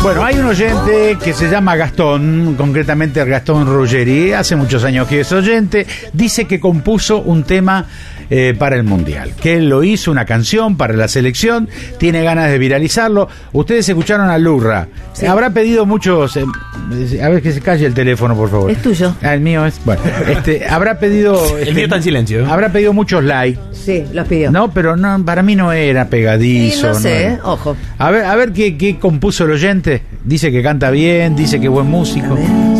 Bueno, hay un oyente que se llama Gastón, concretamente Gastón Ruggeri, hace muchos años que es oyente, dice que compuso un tema para el Mundial, que él lo hizo, una canción para la selección, tiene ganas de viralizarlo. Ustedes escucharon a Lurra, sí. Habrá pedido muchos, a ver que se calle el teléfono, por favor. Es tuyo. Ah, el mío es, bueno, habrá pedido... el mío está en silencio. Habrá pedido muchos likes. Sí, los pidió. No, pero no, para mí no era pegadizo. Sí, no sé, no ojo. A ver qué compuso el oyente. Dice que canta bien, dice que es buen músico.